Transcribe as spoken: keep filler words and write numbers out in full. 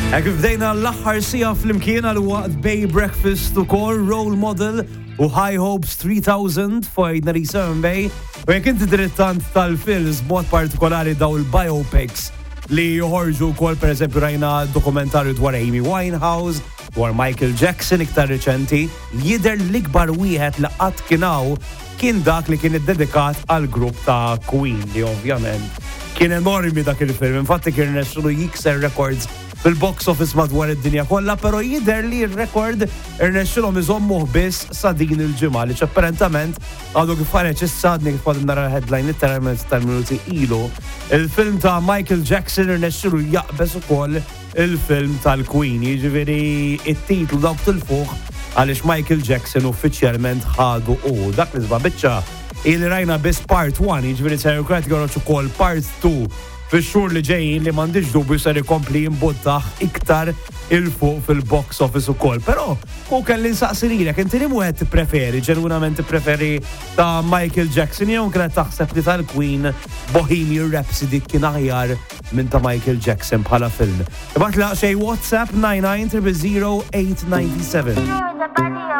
Ek fdejna l-aħħar sija fl-imkien għal waqt Bay Breakfast ukoll Role Model u High Hopes three thousand f'għidna li Seven Bay. U jekk inti direttant tal-films b'mod partikolari daw il-biopics li joħorġu wkoll pereżempju rajna dokumentarju dwar Amy Winehouse, dwar Michael Jackson iktar reċenti, jidher l-ikbar wieħed li qatt kienaw kien dak li kien iddedikat għal grupp ta' Queen li ovvjament kien enormi dak il-film. Infatti kien irnexxielu jikser records fil-box office madwar id-dinja kollha, però jidher li r-rekord irnexxilhom iżommuh biss sa din il-ġimgħa li apparentament għadu kif ħareġ issa-sadni kif qegħdin nara headline literalment tal-minuti ilu. Il-film ta' Michael Jackson irnexxielu jaqbeż ukoll il-film tal-Queen, jiġifieri it-titlu dawk tilfuq għaliex Michael Jackson uffiċjalment ħadu u dak li żba' biċċa il rajna biss part one, jiġifieri se jkun joħroġ ukoll part two fix-xhur li ġejjin li m'għandix dubju se jkompli jimbuttaħ iktar il-fuq fil-box office ukoll. Però u kelli nsaqsi lilek, inti li wieħed tippreferi, ġenwinament tippreferi ta' Michael Jackson jew kienet taħseb li tal-Queen Bohemian Rhapsody kien aħjar minn ta' Michael Jackson bħala film. Ibgħat laq xejn WhatsApp nine nine zero zero eight nine seven.